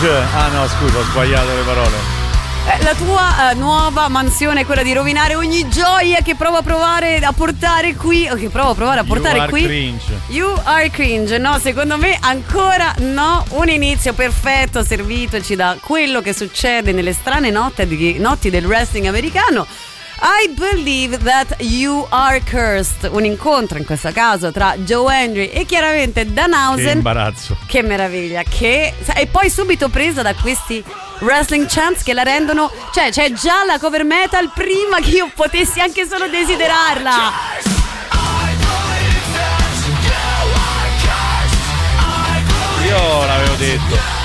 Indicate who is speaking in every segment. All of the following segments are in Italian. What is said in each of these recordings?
Speaker 1: cringe. Ah no, scusa, ho sbagliato le parole.
Speaker 2: La tua nuova mansione è quella di rovinare ogni gioia che provo a provare a portare qui. O che provo a provare a portare
Speaker 1: You are
Speaker 2: qui.
Speaker 1: Cringe.
Speaker 2: You are cringe. No, secondo me ancora no. Un inizio perfetto servitoci da quello che succede nelle strane notti del wrestling americano. I believe that you are cursed. Un incontro in questo caso tra Joe Hendry e chiaramente Danhausen.
Speaker 1: Che imbarazzo.
Speaker 2: Che meraviglia. E poi subito presa da questi wrestling chants che la rendono, cioè c'è già la cover metal prima che io potessi anche solo desiderarla.
Speaker 1: Io l'avevo detto.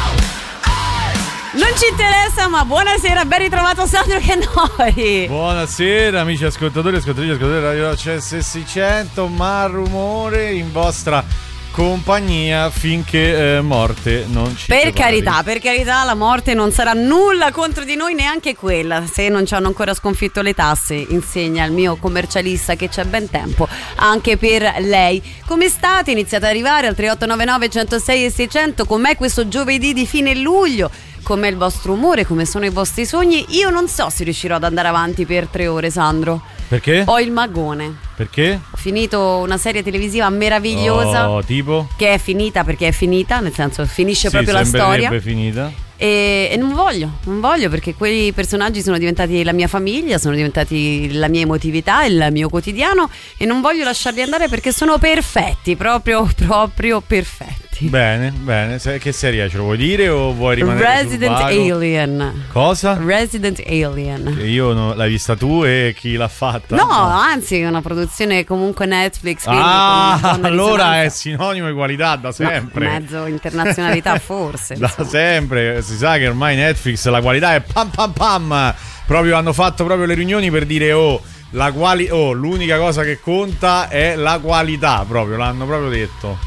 Speaker 2: Non ci interessa, ma buonasera, ben ritrovato Sandro Cannoli.
Speaker 1: Buonasera amici ascoltatori e ascoltatrici di Radio CS600, ma rumore in vostra compagnia finché morte non ci
Speaker 2: per
Speaker 1: separi.
Speaker 2: carità, la morte non sarà nulla contro di noi, neanche quella. Se non ci hanno ancora sconfitto le tasse, insegna il mio commercialista che c'è ben tempo anche per lei. Come state? Iniziate ad arrivare al 3899 106 e 600. Com'è questo giovedì di fine luglio? Com'è il vostro umore? Come sono i vostri sogni? Io non so se riuscirò ad andare avanti per 3 ore, Sandro.
Speaker 1: Perché?
Speaker 2: Ho il magone.
Speaker 1: Perché?
Speaker 2: Ho finito una serie televisiva meravigliosa.
Speaker 1: Oh, tipo?
Speaker 2: Che è finita perché è finita, nel senso finisce proprio la storia.
Speaker 1: Finita.
Speaker 2: E non voglio perché quei personaggi sono diventati la mia famiglia, sono diventati la mia emotività, il mio quotidiano, e non voglio lasciarli andare perché sono perfetti, proprio perfetti.
Speaker 1: Bene. Che serie ce lo vuoi dire o vuoi rimanere
Speaker 2: Resident
Speaker 1: sul vago?
Speaker 2: Alien.
Speaker 1: Cosa?
Speaker 2: Resident Alien.
Speaker 1: Io non l'hai vista tu e chi l'ha fatta?
Speaker 2: No, anzi è una produzione comunque Netflix.
Speaker 1: Allora è sinonimo di qualità da sempre.
Speaker 2: No, mezzo internazionalità forse.
Speaker 1: Da sempre. Si sa che ormai Netflix la qualità è pam pam pam. Proprio hanno fatto proprio le riunioni per dire l'unica cosa che conta è la qualità, proprio l'hanno proprio detto.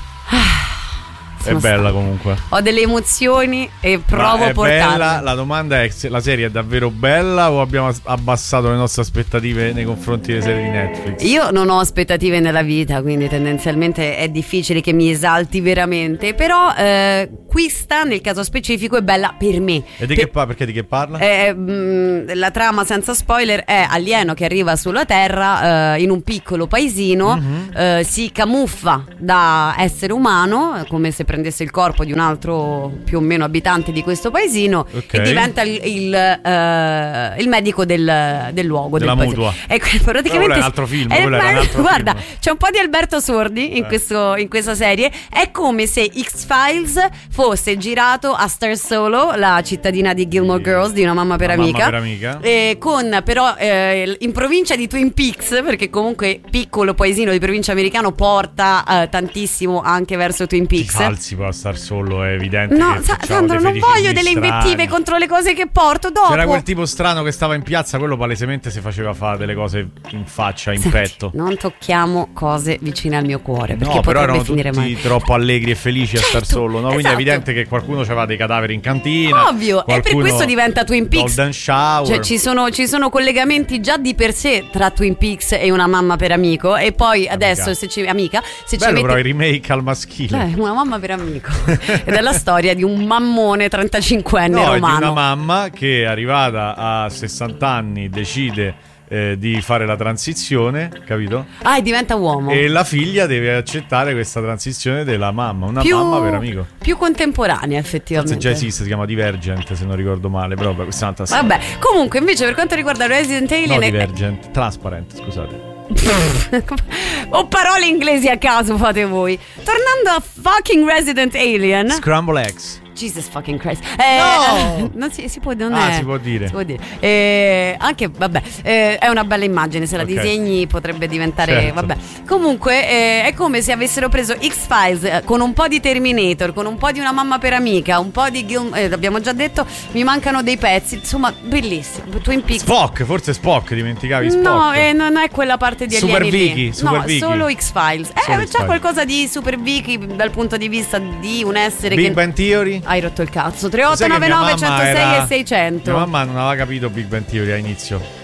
Speaker 1: È bella comunque.
Speaker 2: Ho delle emozioni e provo a portarle.
Speaker 1: Bella. La domanda è se la serie è davvero bella o abbiamo abbassato le nostre aspettative nei confronti delle serie di Netflix?
Speaker 2: Io non ho aspettative nella vita, quindi tendenzialmente è difficile che mi esalti veramente. Però questa nel caso specifico è bella per me.
Speaker 1: E perché di che parla?
Speaker 2: La trama senza spoiler è alieno che arriva sulla Terra in un piccolo paesino, si camuffa da essere umano come se prendesse il corpo di un altro più o meno abitante di questo paesino, e diventa il medico del luogo,
Speaker 1: della
Speaker 2: del
Speaker 1: mutua.
Speaker 2: Praticamente
Speaker 1: quello è un altro film.
Speaker 2: Guarda, c'è un po' di Alberto Sordi in questa serie. È come se X-Files fosse girato a Stars Hollow, la cittadina di Gilmore Girls, di Una mamma per amica. Con però in provincia di Twin Peaks, perché comunque piccolo paesino di provincia americano porta tantissimo anche verso Twin Peaks.
Speaker 1: Si può star solo, è evidente.
Speaker 2: No,
Speaker 1: che
Speaker 2: Sandro, non voglio delle invettive contro le cose che porto dopo.
Speaker 1: C'era quel tipo strano che stava in piazza, quello palesemente si faceva fare delle cose in faccia, in petto.
Speaker 2: Non tocchiamo cose vicine al mio cuore, perché
Speaker 1: però erano
Speaker 2: finire
Speaker 1: tutti
Speaker 2: male.
Speaker 1: troppo allegri e felici a star solo, no? Quindi è evidente che qualcuno aveva dei cadaveri in cantina.
Speaker 2: Ovvio, e per questo diventa Twin Peaks.
Speaker 1: Golden Shower.
Speaker 2: Cioè ci sono collegamenti già di per sé tra Twin Peaks e Una mamma per amico. E poi adesso se ci
Speaker 1: bello, però i remake al maschile.
Speaker 2: Una mamma per amico. Ed è la storia di un mammone 35enne romano.
Speaker 1: È di una mamma che arrivata a 60 anni decide di fare la transizione, capito?
Speaker 2: E diventa uomo.
Speaker 1: E la figlia deve accettare questa transizione della mamma. Mamma per amico.
Speaker 2: Più contemporanea, effettivamente.
Speaker 1: Forse già esiste, si chiama Divergent, se non ricordo male. Però questa è un'altra storia.
Speaker 2: Vabbè, comunque invece per quanto riguarda Resident Alien,
Speaker 1: Divergent, Transparent, scusate.
Speaker 2: O parole inglesi a caso fate voi. Tornando a fucking Resident Alien,
Speaker 1: Scramble Eggs.
Speaker 2: Jesus fucking Christ.
Speaker 1: No!
Speaker 2: Non si può,
Speaker 1: si può dire.
Speaker 2: Si può dire. Anche, vabbè, è una bella immagine. Se la disegni potrebbe diventare.
Speaker 1: Certo.
Speaker 2: Vabbè. Comunque, è come se avessero preso X-Files con un po' di Terminator, con un po' di Una mamma per amica, un po' di abbiamo già detto, mi mancano dei pezzi. Insomma, bellissimo. Twin Peaks.
Speaker 1: Forse Spock, dimenticavi Spock.
Speaker 2: No, non è quella parte di
Speaker 1: Super
Speaker 2: alieni
Speaker 1: Vicky, Super Vicky.
Speaker 2: Solo X-Files. C'è qualcosa di Super Vicky dal punto di vista di un essere
Speaker 1: Big Bang Theory?
Speaker 2: Hai rotto il cazzo. 3899 106 e 600.
Speaker 1: Mia mamma non aveva capito Big Bang Theory a inizio.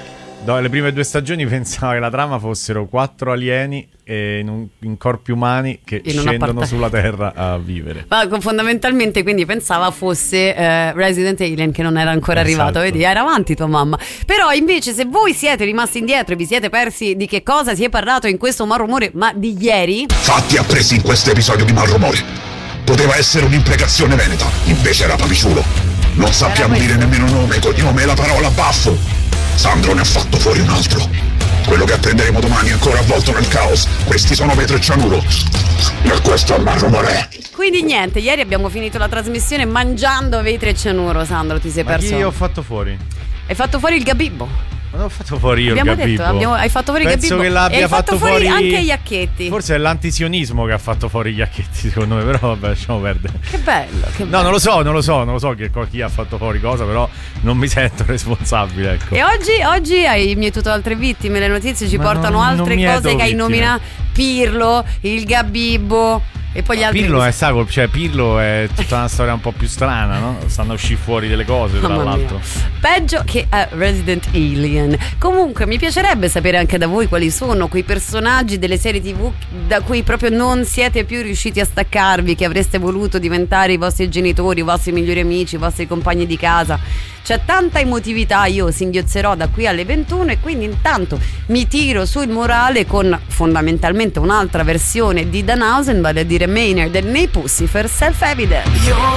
Speaker 1: le prime 2 stagioni pensavo che la trama fossero 4 alieni in corpi umani che scendono sulla Terra a vivere.
Speaker 2: Ma fondamentalmente quindi pensava fosse Resident Alien, che non era ancora arrivato, vedi, era avanti tua mamma. Però invece se voi siete rimasti indietro e vi siete persi di che cosa si è parlato in questo Malrumore, ma di ieri,
Speaker 3: fatti appresi in questo episodio di Malrumore. Poteva essere un'imprecazione veneta, invece era papiciulo. Non sappiamo dire nemmeno nome, cognome e la parola baffo. Sandro ne ha fatto fuori un altro. Quello che apprenderemo domani è ancora avvolto nel caos. Questi sono vetro e cianuro. E questo è Malrumore.
Speaker 2: Quindi niente, ieri abbiamo finito la trasmissione mangiando vetro e cianuro. Sandro, ti sei perso?
Speaker 1: Io ho fatto fuori.
Speaker 2: Hai fatto fuori il gabibbo?
Speaker 1: Non ho fatto fuori io
Speaker 2: abbiamo
Speaker 1: il Gabibbo.
Speaker 2: Detto, hai fatto fuori il
Speaker 1: Penso
Speaker 2: Gabibbo.
Speaker 1: che l'abbia
Speaker 2: e hai
Speaker 1: fatto
Speaker 2: fuori anche gli Iacchetti.
Speaker 1: Forse è l'antisionismo che ha fatto fuori gli Iacchetti, secondo me. Però vabbè, lasciamo perdere.
Speaker 2: Che bello, che bello.
Speaker 1: No, non lo so chi ha fatto fuori cosa, però non mi sento responsabile, ecco.
Speaker 2: E oggi hai mietuto altre vittime. Le notizie ci portano altre cose che hai nominato. Pirlo, il Gabibbo. E poi gli altri.
Speaker 1: Pirlo è Sacol, cioè Pirlo è tutta una storia un po' più strana, no? Stanno a uscire fuori delle cose, tra l'altro.
Speaker 2: Peggio che Resident Alien. Comunque mi piacerebbe sapere anche da voi quali sono quei personaggi delle serie TV da cui proprio non siete più riusciti a staccarvi, che avreste voluto diventare i vostri genitori, i vostri migliori amici, i vostri compagni di casa. C'è tanta emotività, io singhiozzerò da qui alle 21 e quindi intanto mi tiro sul morale con fondamentalmente un'altra versione di Danhausen, vale a dire Maynard nei Pussifer, Self Evident.